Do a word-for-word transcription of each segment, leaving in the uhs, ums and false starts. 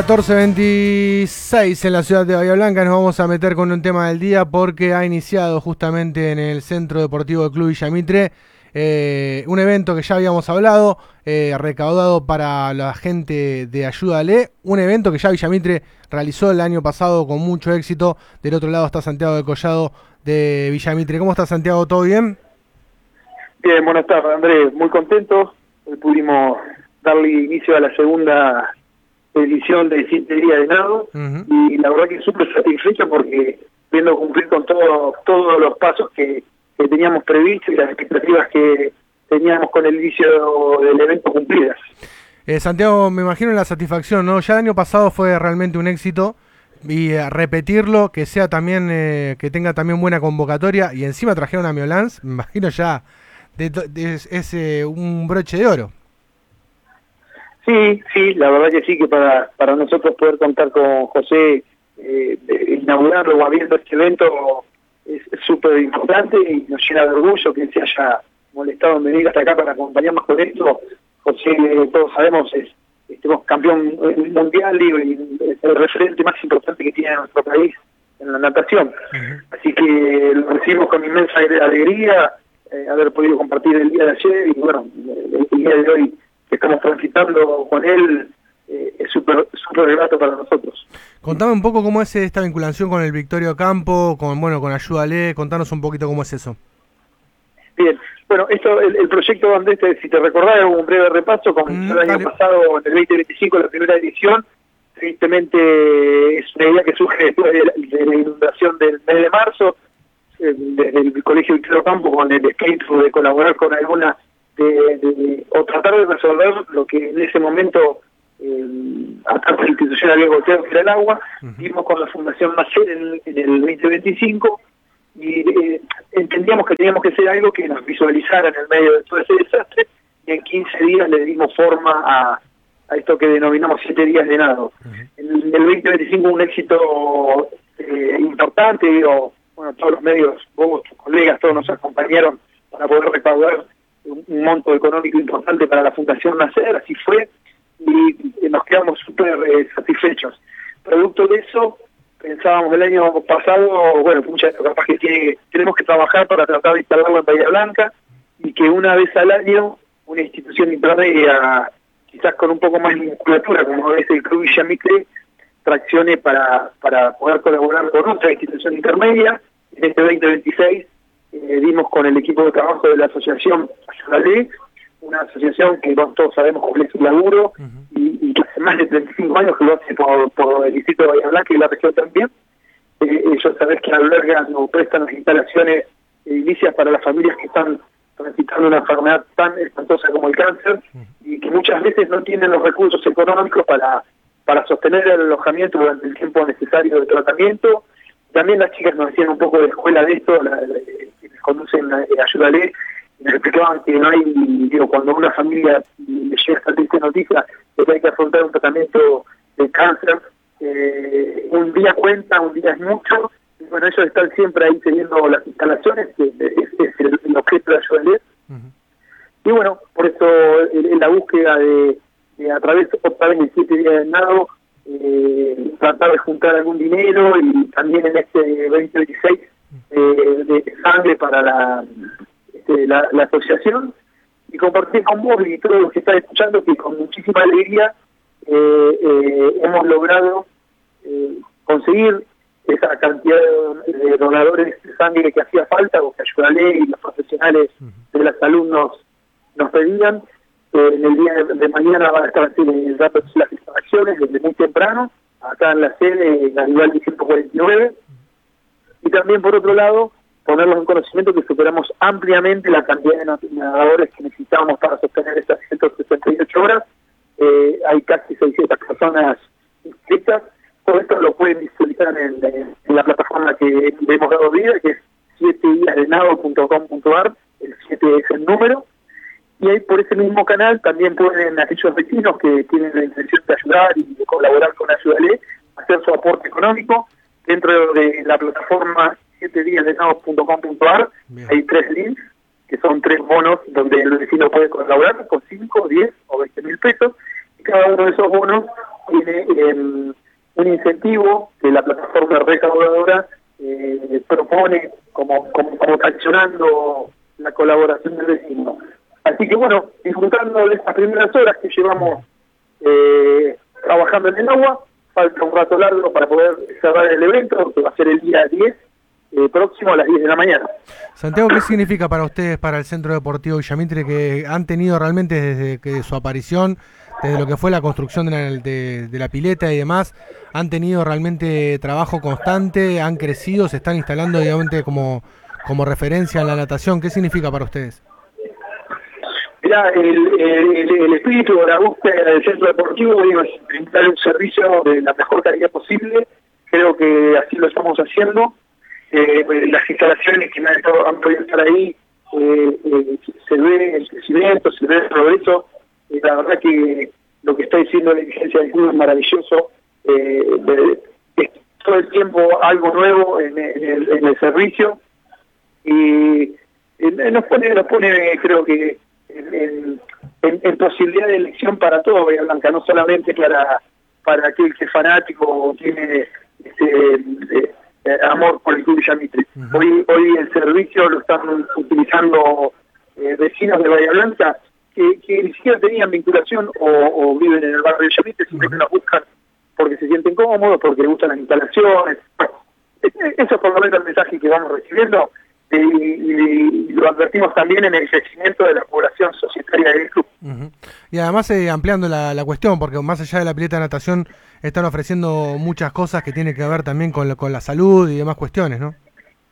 catorce veintiséis en la ciudad de Bahía Blanca. Nos vamos a meter con un tema del día porque ha iniciado justamente en el Centro Deportivo del Club Villa Mitre eh, un evento que ya habíamos hablado, eh, recaudado para la gente de Ayúdale, un evento que ya Villa Mitre realizó el año pasado con mucho éxito. Del otro lado está Santiago de Collado de Villa Mitre. ¿Cómo está, Santiago? ¿Todo bien? Bien, buenas tardes, Andrés. Muy contentos. Hoy pudimos darle inicio a la segunda edición de siete días de nado, uh-huh. y la verdad que súper satisfecho porque viendo cumplir con todo, todos los pasos que, que teníamos previstos y las expectativas que teníamos con el inicio del evento cumplidas. Eh, Santiago, me imagino la satisfacción, ¿no? Ya el año pasado fue realmente un éxito y eh, repetirlo, que sea también, eh, que tenga también buena convocatoria y encima trajeron a Miolans, me imagino ya de, de, es, es eh, un broche de oro. Sí, sí, la verdad que sí, que para para nosotros poder contar con José, eh, inaugurarlo o abriendo este evento es súper importante y nos llena de orgullo que él se haya molestado en venir hasta acá para acompañarnos con esto. José, todos sabemos, es estemos campeón mundial y el referente más importante que tiene nuestro país en la natación. Uh-huh. Así que lo recibimos con inmensa alegría, eh, haber podido compartir el día de ayer y bueno, el, el día de hoy que estamos transitando con él, eh, es súper súper grato para nosotros. Contame un poco cómo es esta vinculación con el Victorio Campo, con bueno con Ayúdale, contanos un poquito cómo es eso. Bien, bueno, esto el, el proyecto, Andrés, si te recordás, un breve repaso, comenzó mm, el año vale. pasado, en el veinte veinticinco, la primera edición. Tristemente es una idea que surge después de la, de la inundación del mes de marzo, eh, desde el Colegio Victorio Campo, con el espíritu de colaborar con alguna De, de, o tratar de resolver lo que en ese momento eh, acá por la institución había golpeado, que era el agua. Uh-huh. Vimos con la Fundación Macer en, en el veinte veinticinco y eh, entendíamos que teníamos que hacer algo que nos visualizara en el medio de todo ese desastre, y en quince días le dimos forma a, a esto que denominamos siete días de nado. Uh-huh. En el veinte veinticinco un éxito eh, importante, digo, bueno, todos los medios, vos, tus colegas, todos nos acompañaron para poder recaudar un monto económico importante para la Fundación Nacer, así fue, y nos quedamos súper eh, satisfechos. Producto de eso, pensábamos el año pasado, bueno, muchas capaz que tiene, tenemos que trabajar para tratar de instalarlo en Bahía Blanca, y que una vez al año, una institución intermedia, quizás con un poco más de musculatura, como es el Club Villa Mitre, traccione para, para poder colaborar con otra institución intermedia. En este veinte veintiséis Eh, dimos con el equipo de trabajo de la asociación Ayúdale, una asociación que todos sabemos cuál es su laburo, uh-huh. y, y que hace más de treinta y cinco años que lo hace por, por el distrito de Bahía Blanca y la región también. Eh, ellos sabés que albergan o prestan las instalaciones edilicias para las familias que están transitando una enfermedad tan espantosa como el cáncer, uh-huh. y que muchas veces no tienen los recursos económicos para, para sostener el alojamiento durante el tiempo necesario de tratamiento. También las chicas nos decían un poco de escuela de esto, la, la, quienes conducen a Ayúdale, y nos explicaban que no hay, digo, cuando una familia le llega esta triste noticia de que hay que afrontar un tratamiento de cáncer, eh, un día cuenta, un día es mucho, y bueno, ellos están siempre ahí teniendo las instalaciones, que es, es el, el objeto de Ayúdale. Uh-huh. Y bueno, por eso en la búsqueda de, de a través, otra vez de siete días de nado, Eh, tratar de juntar algún dinero, y también en este veinte veintiséis eh, de sangre para la, este, la, la asociación, y compartir con vos y todos los que están escuchando que con muchísima alegría eh, eh, hemos logrado eh, conseguir esa cantidad de, de donadores de sangre que hacía falta, o que Ayúdale y los profesionales de la salud nos, nos pedían. Eh, en el día de, de mañana van a estar así el rato de las instalaciones desde muy temprano, acá en la sede, en Garibaldi ciento cuarenta y nueve, y también por otro lado, ponerlos en conocimiento que superamos ampliamente la cantidad de nadadores que necesitábamos para sostener estas ciento sesenta y ocho horas. Eh, hay casi seiscientas personas inscritas. Todo esto lo pueden visualizar en, en, en la plataforma que le hemos dado vida, que es siete días de nado punto com punto a r, el siete es el número. Y ahí por ese mismo canal también pueden aquellos vecinos que tienen la intención de ayudar y de colaborar con Ayúdale, hacer su aporte económico dentro de la plataforma siete días de nado punto com punto a r. Hay tres links, que son tres bonos donde el vecino puede colaborar con cinco, diez o veinte mil pesos, y cada uno de esos bonos tiene eh, un incentivo que la plataforma recaudadora eh, propone como, como, como accionando la colaboración del vecino. Así que bueno, disfrutando de estas primeras horas que llevamos eh, trabajando en el agua, falta un rato largo para poder cerrar el evento, que va a ser el día diez, eh, próximo a las diez de la mañana. Santiago, ¿qué significa para ustedes, para el Centro Deportivo Villa Mitre, que han tenido realmente desde que su aparición, desde lo que fue la construcción de la, de, de la pileta y demás, han tenido realmente trabajo constante, han crecido, se están instalando obviamente como, como referencia en la natación? ¿Qué significa para ustedes? Mirá, el, el, el espíritu de la búsqueda del centro deportivo digo, es brindar un servicio de la mejor calidad posible. Creo que así lo estamos haciendo. Eh, las instalaciones que me han, estado, han podido estar ahí, eh, eh, se ve el crecimiento, se ve el progreso. Eh, la verdad que lo que está diciendo la dirigencia del club es maravilloso. Eh, de, de, todo el tiempo algo nuevo en, en, el, en el servicio. Y eh, nos pone, nos pone creo que En, en, en posibilidad de elección para todo Bahía Blanca, no solamente para para aquel que es fanático o tiene este, eh, eh, amor por el club Villa Mitre. Uh-huh. Hoy hoy el servicio lo están utilizando eh, vecinos de Bahía Blanca que, que ni siquiera tenían vinculación o, o viven en el barrio de Villa Mitre, sino que nos buscan porque se sienten cómodos, porque les gustan las instalaciones. Bueno, eso es por lo menos el mensaje que vamos recibiendo. Y, y, y lo advertimos también en el crecimiento de la población societaria del club. Uh-huh. Y además eh, ampliando la, la cuestión, porque más allá de la pileta de natación están ofreciendo muchas cosas que tienen que ver también con, con la salud y demás cuestiones, ¿no?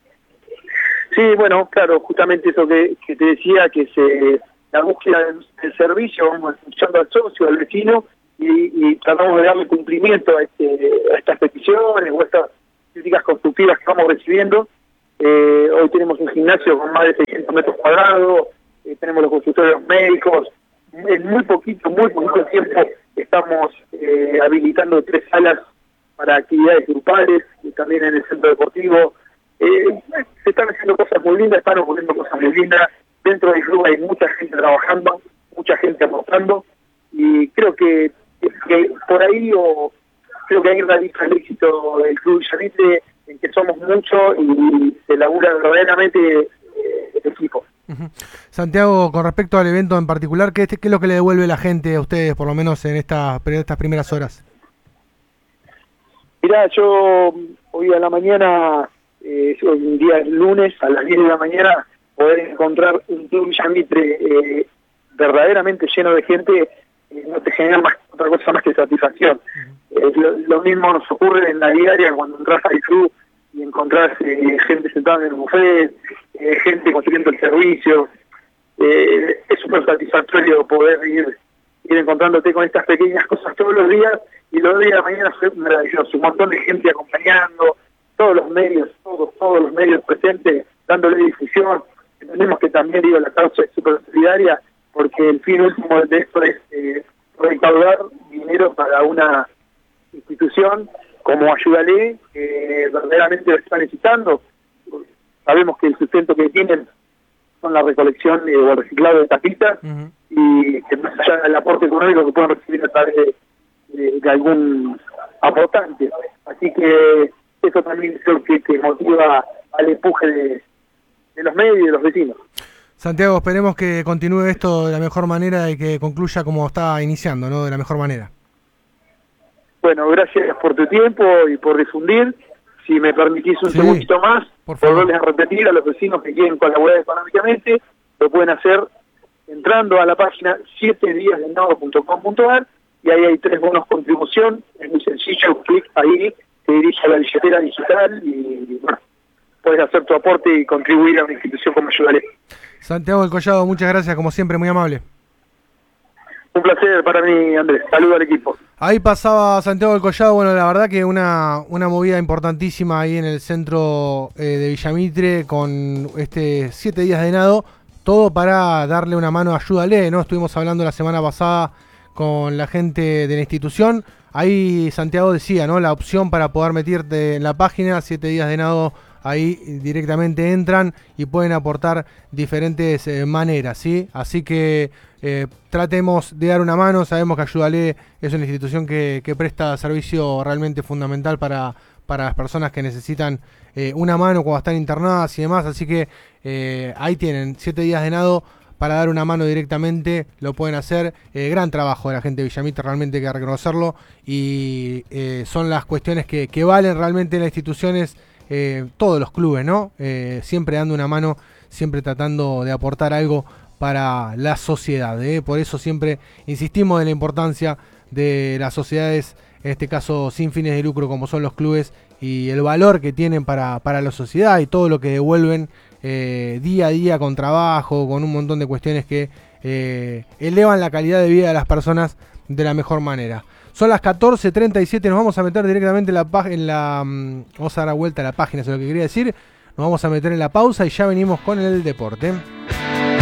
Sí, bueno, claro, justamente eso que, que te decía, que se la búsqueda del, del servicio, vamos escuchando al socio, al vecino, y, y tratamos de darle cumplimiento a, este, a estas peticiones o a estas críticas constructivas que vamos recibiendo. Eh, hoy tenemos un gimnasio con más de seiscientos metros cuadrados, eh, tenemos los consultorios médicos, en muy poquito, muy poquito tiempo estamos eh, habilitando tres salas para actividades grupales, y también en el centro deportivo. Eh, se están haciendo cosas muy lindas, están ocurriendo cosas muy lindas, dentro del club hay mucha gente trabajando, mucha gente aportando, y creo que, que por ahí, o creo que ahí radica el éxito del club Villa Mitre, en que somos muchos y se labura verdaderamente eh, el equipo. Uh-huh. Santiago, con respecto al evento en particular, ¿qué, ¿qué es lo que le devuelve la gente a ustedes, por lo menos en estas, estas primeras horas? Mirá, yo hoy a la mañana, eh, un día lunes, a las diez de la mañana, poder encontrar un club Villa Mitre eh, verdaderamente lleno de gente, eh, no te genera más, otra cosa más que satisfacción. Uh-huh. Eh, lo, lo mismo nos ocurre en la diaria cuando entras al club y encontrás eh, gente sentada en el buffet, eh, gente construyendo el servicio. Eh, es súper satisfactorio poder ir, ir encontrándote con estas pequeñas cosas todos los días, y los días de mañana fue maravilloso, un montón de gente acompañando, todos los medios, todos, todos los medios presentes, dándole difusión. Entendemos que también digo la causa es súper solidaria, porque el fin último de esto es eh, recaudar dinero para una institución como Ayúdale, que verdaderamente lo está necesitando. Sabemos que el sustento que tienen son la recolección eh, o el reciclado de tapitas, uh-huh. y que más allá del aporte económico que pueden recibir a través de, de, de algún aportante. Así que eso también es lo que, que motiva al empuje de, de los medios y de los vecinos. Santiago, esperemos que continúe esto de la mejor manera y que concluya como está iniciando, ¿no? De la mejor manera. Bueno, gracias por tu tiempo y por difundir. Si me permitís un sí, segundito más, por volverles a repetir a los vecinos que quieren colaborar económicamente, lo pueden hacer entrando a la página siete días de nado punto com punto a r, y ahí hay tres bonos contribución. Es muy sencillo, un clic ahí, te dirige a la billetera digital y bueno, puedes hacer tu aporte y contribuir a una institución como Ayúdale. Santiago del Collado, muchas gracias, como siempre, muy amable. Un placer para mí, Andrés. Saludos al equipo. Ahí pasaba Santiago del Collado. Bueno, la verdad que una, una movida importantísima ahí en el centro eh, de Villa Mitre con este siete días de nado. Todo para darle una mano a Ayúdale, ¿no? Estuvimos hablando la semana pasada con la gente de la institución. Ahí Santiago decía, ¿no? La opción para poder meterte en la página, siete días de nado. Ahí directamente entran y pueden aportar diferentes eh, maneras, ¿sí? Así que eh, tratemos de dar una mano. Sabemos que Ayúdale es una institución que, que presta servicio realmente fundamental para, para las personas que necesitan eh, una mano cuando están internadas y demás, así que eh, ahí tienen siete días de nado para dar una mano directamente, lo pueden hacer. Eh, gran trabajo de la gente de Villa Mitre, realmente hay que reconocerlo, y eh, son las cuestiones que, que valen realmente las instituciones, eh, todos los clubes, ¿no? Eh, siempre dando una mano, siempre tratando de aportar algo para la sociedad, ¿eh? Por eso siempre insistimos en la importancia de las sociedades, en este caso sin fines de lucro como son los clubes, y el valor que tienen para, para la sociedad y todo lo que devuelven eh, día a día con trabajo, con un montón de cuestiones que eh, elevan la calidad de vida de las personas de la mejor manera. Son las catorce treinta y siete, nos vamos a meter directamente en la página, en la, um, vamos a dar vuelta a la página, eso es lo que quería decir, nos vamos a meter en la pausa y ya venimos con el deporte.